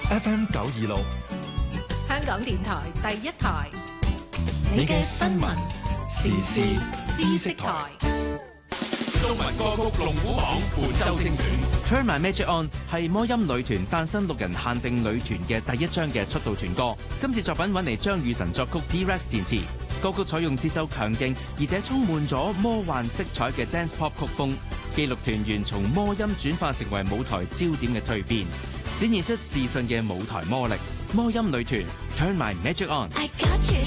FM 926， 香港電台第一台， 你嘅新聞時事知識台。 中文歌曲龍虎榜本周精選。 Turn My Magic On 係魔音女團誕生6人限定女團嘅第一張嘅出道團歌。今次作品揾嚟張雨晨作曲 T-Rex 填詞，歌曲採用節奏強勁而且充滿咗魔幻色彩嘅 Dance Pop 曲風，記錄團員從魔音轉化成為舞台焦點嘅蛻變，展現出自信嘅舞台魔力。魔音女團 Turn My Magic On。